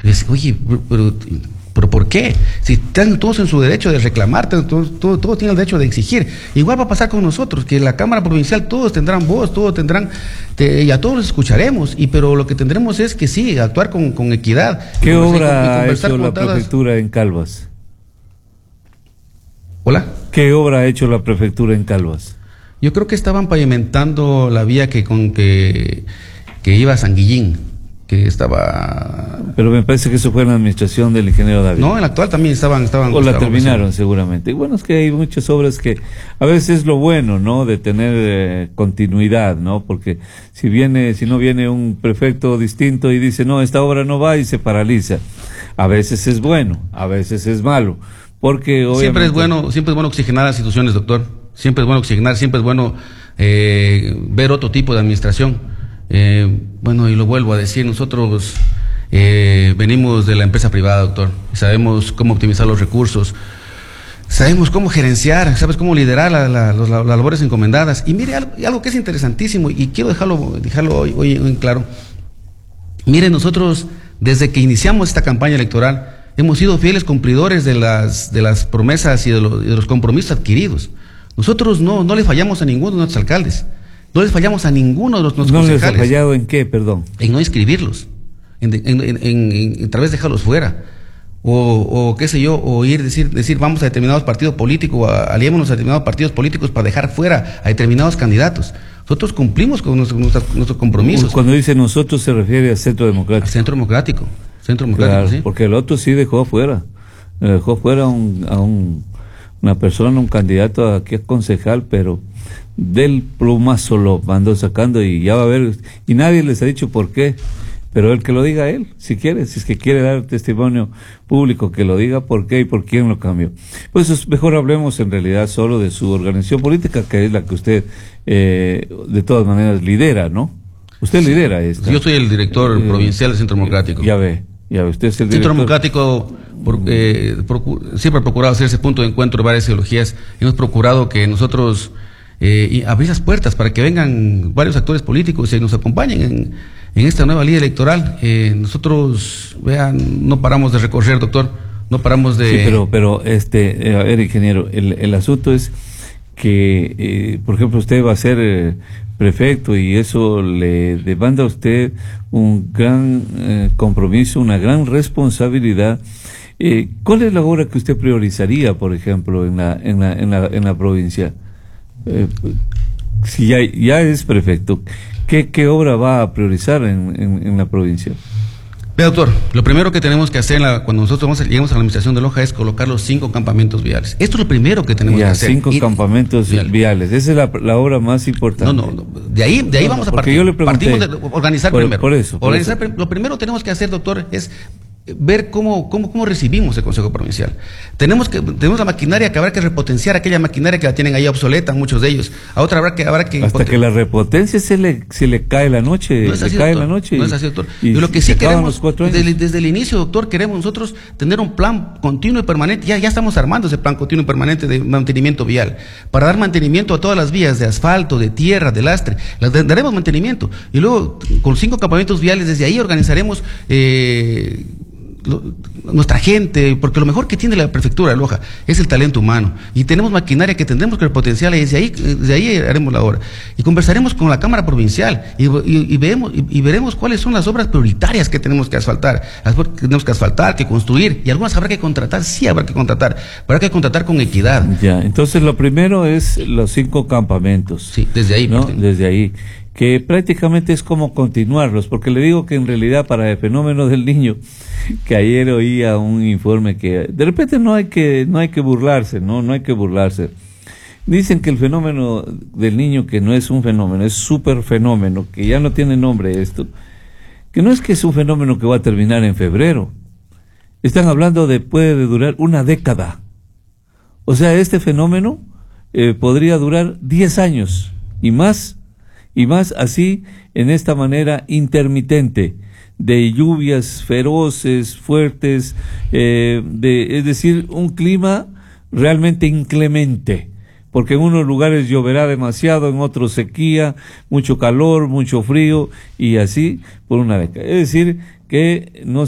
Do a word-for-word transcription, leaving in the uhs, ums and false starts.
Y dice, oye, pero, pero ¿por qué? Si están todos en su derecho de reclamar, todos, todos, todos tienen el derecho de exigir. Igual va a pasar con nosotros, que en la Cámara Provincial todos tendrán voz, todos tendrán, te, y a todos los escucharemos, y pero lo que tendremos es que sí, actuar con, con equidad. ¿Qué y obra ha hecho la todas... prefectura en Calvas? ¿Hola? ¿Qué obra ha hecho la prefectura en Calvas? Yo creo que estaban pavimentando la vía que con que, que iba a San Guillín, que estaba... Pero me parece que eso fue en la administración del ingeniero David. No, en la actual también estaban... estaban o la estaban, terminaron sí. seguramente. Y bueno, es que hay muchas obras que a veces es lo bueno, ¿no? De tener eh, continuidad, ¿no? Porque si viene, si no viene un prefecto distinto y dice, no, esta obra no va y se paraliza. A veces es bueno, a veces es malo. Porque obviamente... Siempre es bueno, siempre es bueno oxigenar las instituciones, doctor. Siempre es bueno oxigenar, siempre es bueno eh, ver otro tipo de administración. Eh, bueno, y lo vuelvo a decir, nosotros eh, venimos de la empresa privada, doctor. Sabemos cómo optimizar los recursos, sabemos cómo gerenciar, sabes cómo liderar la, la, las la, la labores encomendadas. Y mire, algo, algo que es interesantísimo, y quiero dejarlo, dejarlo hoy, hoy en claro. Mire, nosotros, desde que iniciamos esta campaña electoral, hemos sido fieles cumplidores de las, de las promesas y de, lo, de los compromisos adquiridos. Nosotros no, no le fallamos a ninguno de nuestros alcaldes, no les fallamos a ninguno de los nuestros ¿No concejales. les ha fallado en qué, perdón? En no inscribirlos, en, en, en, en, en tal vez dejarlos fuera, o, o qué sé yo, o ir decir, decir vamos a determinados partidos políticos, a, aliémonos a determinados partidos políticos para dejar fuera a determinados candidatos. Nosotros cumplimos con nuestros, nuestros, nuestros compromisos. Cuando dice nosotros se refiere al Centro Democrático. Al Centro Democrático. Centro Democrático, claro, sí. Porque el otro sí dejó afuera, dejó fuera a, un, a un, una persona, un candidato aquí a concejal, pero del plumazo lo mandó sacando y ya va a ver, y nadie les ha dicho por qué, pero el que lo diga él, si quiere, si es que quiere dar testimonio público, que lo diga por qué y por quién lo cambió. Pues es mejor hablemos en realidad solo de su organización política, que es la que usted eh, de todas maneras lidera, ¿no? Usted sí, lidera esta. Yo soy el director eh, provincial del Centro Democrático. Ya ve. Ya, usted es el Centro Democrático por, eh, procu siempre ha procurado ser ese punto de encuentro de varias ideologías. Hemos procurado que nosotros eh, abrir las puertas para que vengan varios actores políticos y nos acompañen en, en esta nueva ley electoral. Eh, nosotros, vean, no paramos de recorrer, doctor, no paramos de... Sí, pero, pero este, eh, a ver, ingeniero, el, el asunto es que, eh, por ejemplo, usted va a ser... Eh, prefecto y eso le demanda a usted un gran eh, compromiso, una gran responsabilidad. Eh, ¿Cuál es la obra que usted priorizaría, por ejemplo, en la en la en la, en la provincia? Eh, si ya, ya es prefecto, ¿qué, qué obra va a priorizar en, en, en la provincia? Vea, doctor, lo primero que tenemos que hacer la, cuando nosotros vamos a, llegamos a la administración de Loja es colocar los cinco campamentos viales. Esto es lo primero que tenemos ya, que hacer. cinco y, campamentos viales. viales. Esa es la, la obra más importante. No, no, no, de ahí, de ahí no, vamos a porque partir. Yo le pregunté, Partimos de organizar por, primero. Por eso. Por organizar, eso. Lo primero que tenemos que hacer, doctor, es ver cómo, cómo, cómo recibimos el Consejo Provincial. Tenemos que, tenemos la maquinaria que habrá que repotenciar, aquella maquinaria que la tienen ahí obsoleta, muchos de ellos. A otra habrá que, habrá que hasta que la repotencia se le, se le cae la noche, no es así, se cae doctor, la noche. No es así, doctor. Y, y lo que sí queremos, desde, desde el inicio, doctor, queremos nosotros tener un plan continuo y permanente. Ya, ya estamos armando ese plan continuo y permanente de mantenimiento vial, para dar mantenimiento a todas las vías de asfalto, de tierra, de lastre. Las daremos mantenimiento. Y luego, con cinco campamentos viales, desde ahí organizaremos eh, Lo, nuestra gente, porque lo mejor que tiene la prefectura de Loja es el talento humano, y tenemos maquinaria que tendremos que potenciar, y desde ahí, desde ahí haremos la obra, y conversaremos con la Cámara Provincial y, y, y, veremos, y, y veremos cuáles son las obras prioritarias que tenemos que asfaltar, las que tenemos que asfaltar, que construir, y algunas habrá que contratar, sí habrá que contratar, pero habrá que contratar con equidad. Ya, entonces lo primero es los cinco campamentos. Sí, desde ahí, ¿no? Martín. Desde ahí, que prácticamente es como continuarlos, porque le digo que en realidad para el fenómeno del niño, que ayer oía un informe que de repente no hay que no hay que burlarse, no no hay que burlarse. Dicen que el fenómeno del niño, que no es un fenómeno, es súper fenómeno, que ya no tiene nombre esto, que no es que es un fenómeno que va a terminar en febrero. Están hablando de puede durar una década. O sea, este fenómeno eh, podría durar diez años y más. Y más así, en esta manera intermitente, de lluvias feroces, fuertes, eh, de, es decir, un clima realmente inclemente, porque en unos lugares lloverá demasiado, en otros sequía, mucho calor, mucho frío, y así por una década. Es decir, que no